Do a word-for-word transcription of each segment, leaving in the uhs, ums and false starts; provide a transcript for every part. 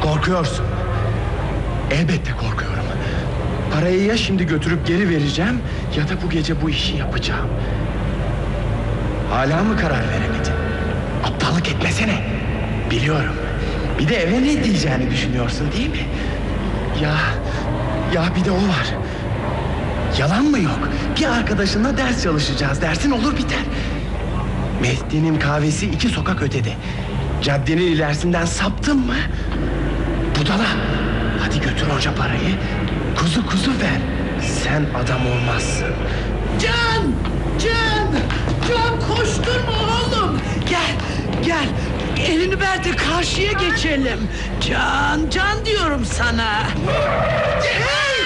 Korkuyorsun. Elbette korkuyorum. Parayı ya şimdi götürüp geri vereceğim, ya da bu gece bu işi yapacağım. Hala mı karar veremedin? Aptallık etmesene. Biliyorum. Bir de eve ne diyeceğini düşünüyorsun değil mi? Ya, ya bir de o var. Yalan mı yok? Bir arkadaşınla ders çalışacağız dersin, olur biter. Mehdi'nin kahvesi iki sokak ötede. Caddenin ilerisinden saptın mı budala. Hadi götür onca parayı. Kuzu kuzu ver. Sen adam olmazsın. Can! Can! Can, koşturma oğlum. Gel, gel. Elini ver de karşıya geçelim. Can, Can diyorum sana. Hey!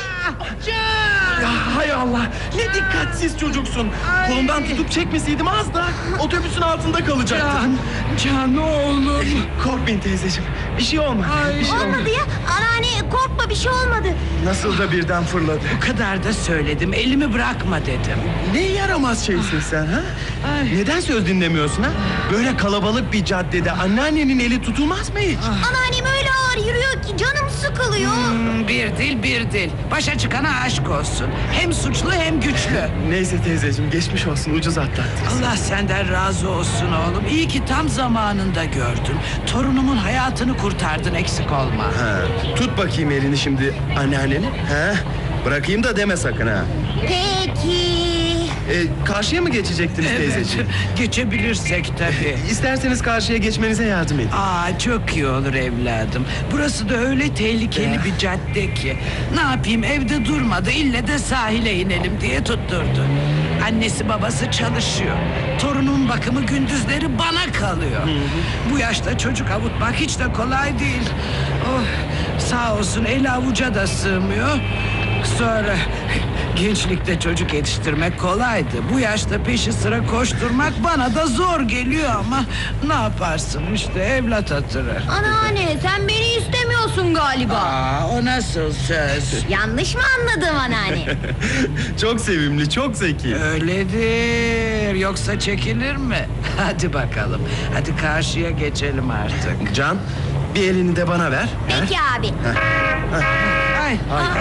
Can! Ya hay Allah, ne dikkatsiz çocuksun. Ay. Kolumdan tutup çekmeseydim az da otobüsün altında kalacaktım. Can, Can oğlum. Korkmayın teyzeciğim, bir şey olmadı. Ay. Bir şey olmadı. Olmadı ya. Anneanne korkma, bir şey olmadı. Nasıl da birden fırladı. Bu kadar da söyledim, elimi bırakma dedim. Ne yaramaz şeysin sen ha? Ay. Neden söz dinlemiyorsun ha? Böyle kalabalık bir caddede anneannenin eli tutulmaz mı hiç? Anneannem öyle ağır yürüyor ki canım sıkılıyor. Hmm, bir dil bir dil. Başa çıkana aşk olsun. Hem suçlu hem güçlü. Neyse teyzeciğim, geçmiş olsun, ucuz atlattınız. Allah senden razı olsun oğlum. İyi ki tam zamanında gördüm. Torunumun hayatını kurtardın, eksik olma. Ha, tut bakayım elini şimdi anneannenin. Ha, bırakayım da deme sakın ha. Peki. E, karşıya mı geçecektiniz Evet, teyzeciğim? geçebilirsek tabii. İsterseniz karşıya geçmenize yardım edeyim. Aa, çok iyi olur evladım. Burası da öyle tehlikeli Ya. bir cadde ki. Ne yapayım, evde durmadı, ille de sahile inelim diye tutturdu. Annesi babası çalışıyor. Torunun bakımı gündüzleri bana kalıyor. Bu yaşta çocuk avutmak hiç de kolay değil. Oh, sağ olsun el avuca da sığmıyor. Sonra gençlikte çocuk yetiştirmek kolaydı. Bu yaşta peşi sıra koşturmak bana da zor geliyor ama ne yaparsın işte, evlat hatırı. Anneanne, sen beni istemiyorsun galiba. Aa, o nasıl söz? Yanlış mı anladım anneanne? Çok sevimli, çok zeki. Öyledir. Yoksa çekilir mi? Hadi bakalım. Hadi karşıya geçelim artık. Can, bir elini de bana ver. Peki abi. Ay.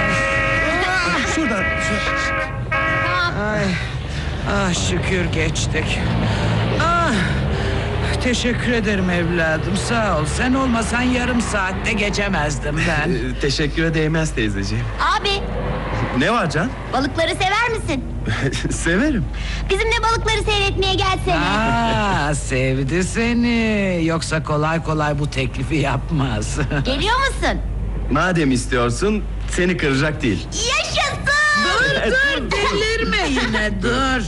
Şuradan. şu- Tamam. Ay. Ah, şükür geçtik. Ah. Teşekkür ederim evladım. Sağ ol. Sen olmasan yarım saatte geçemezdim ben. E, teşekküre değmez teyzeciğim. Abi, Ne var Can? balıkları sever misin? Severim. Bizimle balıkları seyretmeye gelsene. Aa, sevdi seni. Yoksa kolay kolay bu teklifi yapmaz. Geliyor musun? Madem istiyorsun, seni kıracak değil. Yaşasın! Dur dur, delirme yine, dur.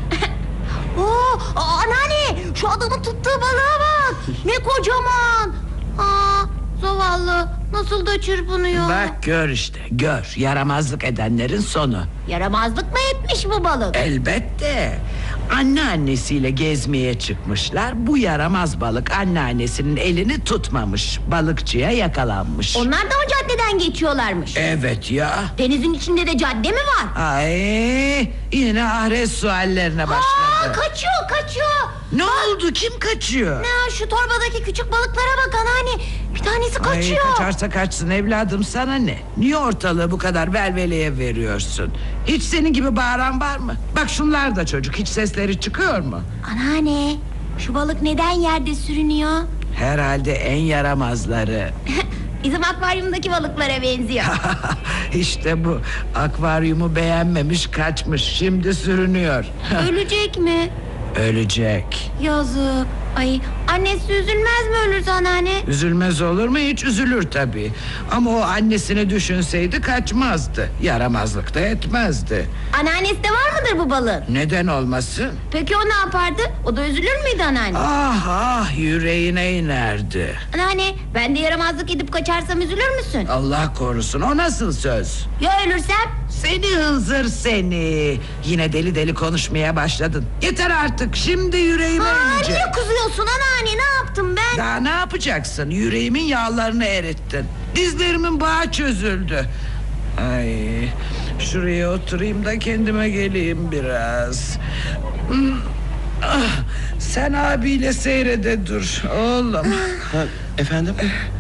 Oo, aa, anneanne, şu adamın tuttuğu balığa bak. Ne kocaman. Aa, zavallı. Nasıl da çırpınıyor. Bak gör işte, gör. Yaramazlık edenlerin sonu. Yaramazlık mı etmiş bu balık? Elbette. Anneannesiyle gezmeye çıkmışlar. Bu yaramaz balık anneannesinin elini tutmamış. Balıkçıya yakalanmış. Onlar da o caddeden geçiyorlarmış. Evet ya. Denizin içinde de cadde mi var? Ay, yine ahiret suallerine Aa, başladı. kaçıyor, kaçıyor. Ne oldu? Kim kaçıyor? Ne, şu torbadaki küçük balıklara bak anneanne. Bir tanesi kaçıyor. Ay, kaçarsa kaçsın evladım, sana ne? Niye ortalığı bu kadar velveleye veriyorsun? Hiç senin gibi bağıran var mı? Bak şunlar da çocuk, hiç sesleri çıkıyor mu? Anneanne, şu balık neden yerde sürünüyor? Herhalde en yaramazları. Bizim akvaryumdaki balıklara benziyor. İşte bu, akvaryumu beğenmemiş, kaçmış, şimdi sürünüyor. Ölecek mi? Ölecek. Yazık. Ay, annesi üzülmez mi ölürse anneanne? Üzülmez olur mu? Hiç üzülür tabii. Ama o annesini düşünseydi kaçmazdı. Yaramazlık da etmezdi. Anneannesi de var mıdır bu balığın? Neden olmasın? Peki o ne yapardı? O da üzülür müydü anneanne? Ah ah, yüreğine inerdi. Anneanne, ben de yaramazlık edip kaçarsam üzülür müsün? Allah korusun, o nasıl söz? Ya ölürsem? Seni hınzır seni. Yine deli deli konuşmaya başladın. Yeter artık, şimdi yüreğime Aa, inecek. niye kızıyorsun anneanne? Ne yaptım ben? Daha ne yapacaksın? Yüreğimin yağlarını erittin. Dizlerimin bağı çözüldü. Ay, şuraya oturayım da kendime geleyim biraz. Hmm, ah, sen abiyle seyrede dur oğlum. Ha, efendim?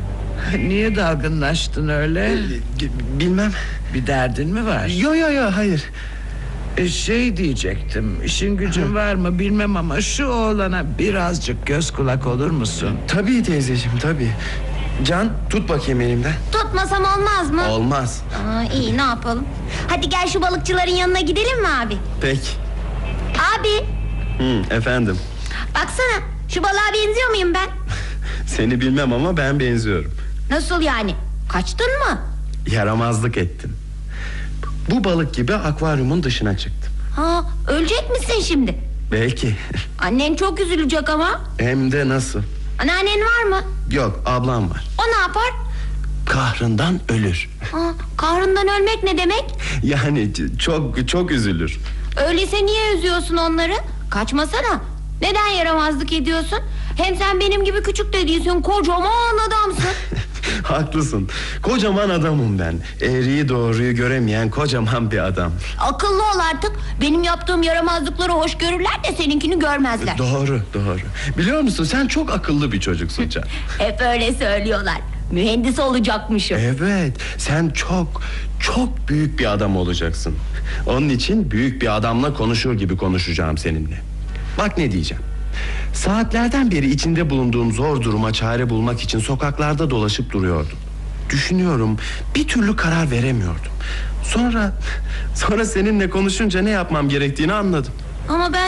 Niye dalgınlaştın öyle? Bilmem. Bir derdin mi var? Yo yo yo hayır. E, şey diyecektim, işin gücün var mı bilmem ama şu oğlana birazcık göz kulak olur musun? Tabii teyzeciğim tabii. Can tut bakayım elimden. Tutmasam olmaz mı? Olmaz. Aa, iyi ne yapalım? Hadi gel şu balıkçıların yanına gidelim mi abi? Peki. Abi Hı, efendim. baksana şu balığa benziyor muyum ben? Seni bilmem ama ben benziyorum. Nasıl yani? Kaçtın mı? Yaramazlık ettin. Bu balık gibi akvaryumun dışına çıktım. Ha, ölecek misin şimdi? Belki. Annen çok üzülecek ama. Hem de nasıl? Anneannen var mı? Yok ablam var. O ne yapar? Kahrından ölür. Ha, kahrından ölmek ne demek? Yani c- çok çok üzülür. Öyleyse niye üzüyorsun onları? Kaçmasana. Neden yaramazlık ediyorsun? Hem sen benim gibi küçük de değilsin, kocaman adamsın. Haklısın. Kocaman adamım ben. Eğriyi doğruyu göremeyen kocaman bir adam. Akıllı ol artık. Benim yaptığım yaramazlıkları hoş görürler de seninkini görmezler. Doğru doğru. Biliyor musun sen çok akıllı bir çocuksun Can. Hep öyle söylüyorlar. Mühendis olacakmışım. Evet sen çok çok büyük bir adam olacaksın. Onun için büyük bir adamla konuşur gibi konuşacağım seninle. Bak ne diyeceğim. Saatlerden beri içinde bulunduğum zor duruma çare bulmak için sokaklarda dolaşıp duruyordum. Düşünüyorum, bir türlü karar veremiyordum. Sonra sonra seninle konuşunca ne yapmam gerektiğini anladım. Ama ben